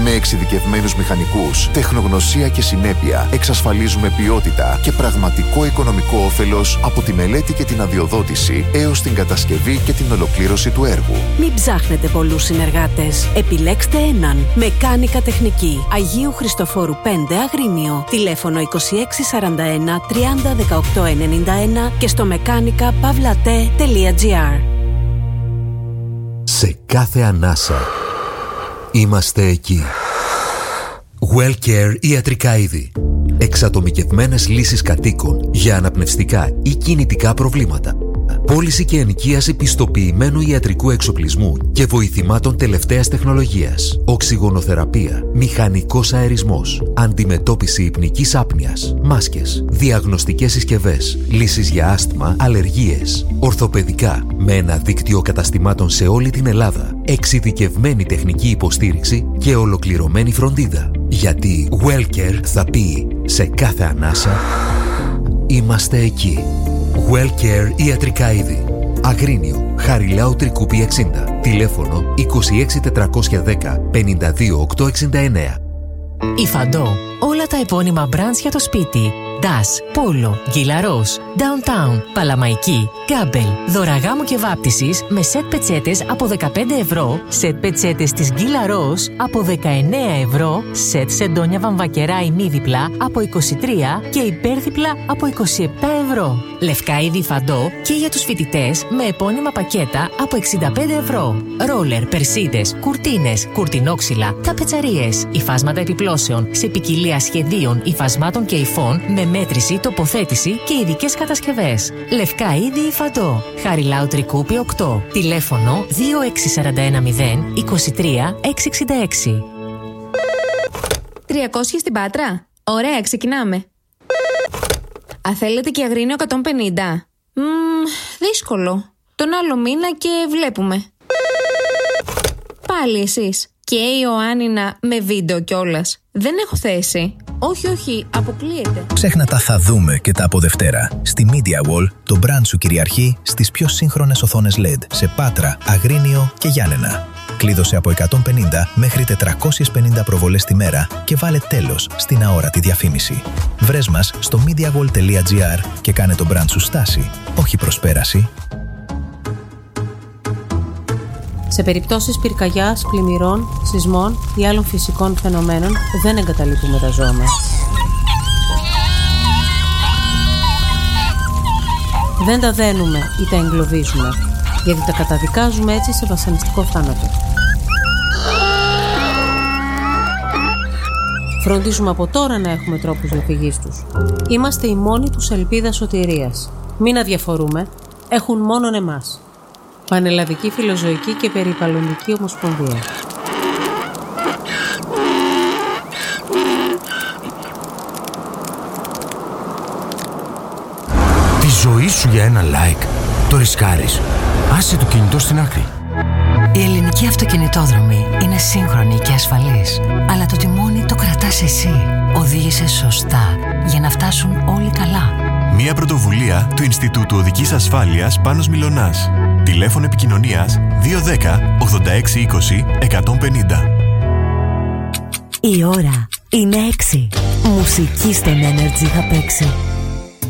Με εξειδικευμένους μηχανικούς, τεχνογνωσία και συνέπεια εξασφαλίζουμε ποιότητα και πραγματικό οικονομικό όφελος από τη μελέτη και την αδειοδότηση έως την κατασκευή και την ολοκλήρωση του έργου. Μην ψάχνετε πολλούς συνεργάτες. Επιλέξτε έναν. Μεκάνικα Τεχνική. Αγίου Χριστοφόρου 5 Αγρίνιο. Τηλέφωνο 2641 30 18 91 και στο mechanica.pavlate.gr. Σε κάθε ανάσα είμαστε εκεί. WellCare ιατρικά είδη. Εξατομικευμένες λύσεις κατοίκων για αναπνευστικά ή κινητικά προβλήματα. Πώληση και ενοικίαση πιστοποιημένου ιατρικού εξοπλισμού και βοηθημάτων τελευταίας τεχνολογίας. Οξυγονοθεραπεία, μηχανικός αερισμός, αντιμετώπιση υπνικής άπνοιας, μάσκες, διαγνωστικές συσκευές, λύσεις για άσθμα, αλλεργίες, ορθοπαιδικά, με ένα δίκτυο καταστημάτων σε όλη την Ελλάδα, εξειδικευμένη τεχνική υποστήριξη και ολοκληρωμένη φροντίδα. Γιατί WellCare θα πει σε κάθε ανάσα είμαστε εκεί. WellCare ιατρικά είδη. Αγρίνιο, Χαριλάου Τρικούπη 60. Τηλέφωνο 26410 52869. Η Φαντό. Όλα τα επώνυμα brands για το σπίτι. Das, Polo, Γκίλαρος, Downtown, Παλαμαϊκή, Γκάμπελ. Δώρα γάμου και βάπτισης με σετ πετσέτες από 15 ευρώ, σετ πετσέτες της Γκίλαρος από 19 ευρώ, σετ σεντόνια βαμβακερά ημίδιπλα από 23 και υπέρδιπλα από 27 ευρώ. Λευκά είδη Φαντό και για τους φοιτητές με επώνυμα πακέτα από 65 ευρώ. Ρόλερ, περσίδες, κουρτίνες, κουρτινόξυλα, ταπετσαρίες, υφάσματα επιπλώσεων σε ποικιλία σχεδίων, υφασμάτων και υφών με μέτρηση, τοποθέτηση και ειδικές κατασκευές. Λευκά είδη Φαντό. Χαριλάου Τρικούπη 8. Τηλέφωνο 26410 23 666. 300 στην Πάτρα. Ωραία, ξεκινάμε. Θέλετε και Αγρίνιο 150. Δύσκολο. Τον άλλο μήνα και βλέπουμε. Πάλι εσείς. Και η Ιωάννινα με βίντεο κιόλας. Δεν έχω θέση. Όχι, αποκλείεται. Ξέχνα τα θα δούμε και τα από Δευτέρα. Στη Media Wall, το brand σου κυριαρχεί στις πιο σύγχρονες οθόνες LED σε Πάτρα, Αγρίνιο και Γιάννενα. Κλείδωσε από 150 μέχρι 450 προβολές τη μέρα και βάλε τέλος στην αόρατη διαφήμιση. Βρες μας στο MediaWall.gr και κάνε το brand σου στάση, όχι προσπέραση. Σε περιπτώσεις πυρκαγιάς, πλημμυρών, σεισμών ή άλλων φυσικών φαινομένων δεν εγκαταλείπουμε τα ζώα μας. Δεν τα δένουμε ή τα εγκλωβίζουμε, γιατί τα καταδικάζουμε έτσι σε βασανιστικό θάνατο. Φροντίζουμε από τώρα να έχουμε τρόπους διαφυγής τους. Είμαστε η μόνη τους ελπίδα σωτηρίας. Μην αδιαφορούμε, έχουν μόνον εμάς. Πανελλαδική Φιλοζωική και Περιβαλλοντική Ομοσπονδία. Τη ζωή σου για ένα like το ρισκάρεις. Άσε το κινητό στην άκρη. Η ελληνική αυτοκινητόδρομη είναι σύγχρονη και ασφαλής, αλλά το τιμόνι το κρατάς εσύ. Οδήγησε σωστά για να φτάσουν όλοι καλά. Μία πρωτοβουλία του Ινστιτούτου Οδικής Ασφάλειας Πάνος Μιλωνάς. Τηλέφωνο επικοινωνίας 210 8620 150. Η ώρα είναι 6. Μουσική στον Energy θα παίξει.